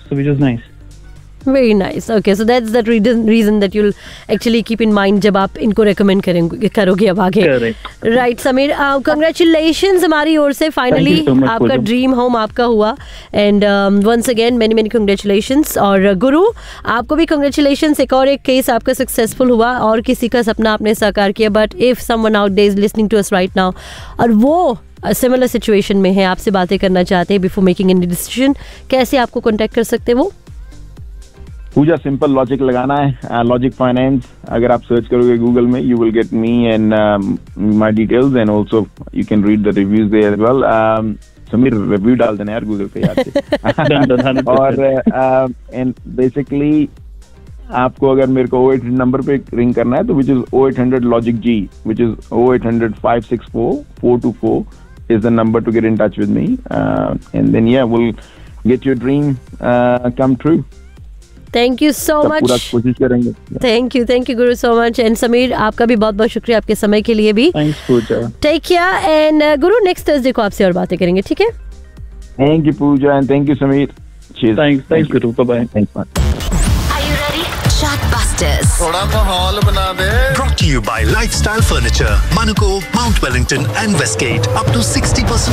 so which was nice. Very nice. Okay, so that's the reason that you'll actually keep in mind जब आप इनको recommend करोगे अब आगे. Correct. Right, Sameer. Congratulations हमारी ओर से finally Thank you so much, आपका Pooja. dream home आपका हुआ. And once again many congratulations. और गुरु आपको भी congratulations. एक और एक case आपका successful हुआ और किसी का सपना आपने साकार किया. But if someone out there is listening to us right now और वो सिमिलर सिचुएशन में है, आपसे बातें करना चाहते हैं बिफोर मेकिंग एनी डिसीजन, कैसे आपको कांटेक्ट कर सकते हैं वो? पूजा सिंपल लॉजिक लगाना है, लॉजिक फाइनेंस. अगर आप सर्च करोगे गूगल में, you will get me and my details and also you can read the reviews there as well. Sameer review डाल देना यार गूगल पे याद से. और एंड बेसिकली आपको अगर मेरे को 0800 नंबर पे रिंग करना है तो which is 0800 logic ji, which is 0800 564 424 is the number to get in touch with me, and then yeah, we'll get your dream come true. Thank you so much. पूरा कोशिश करेंगे. Thank you Guru so much. And Sameer आपका भी बहुत बहुत शुक्रिया आपके समय के लिए भी. Thanks Pooja. Take care and Guru next Thursday को आपसे और बातें करेंगे, ठीक है? Thank you Pooja and thank you Sameer. Cheers. Thanks Guru. Bye bye. Thanks man. Are you ready? Chatbusters. थोड़ा माहौल बना दे. Brought to you by Lifestyle Furniture, Manuko, Mount Wellington and Westgate. Up to 60%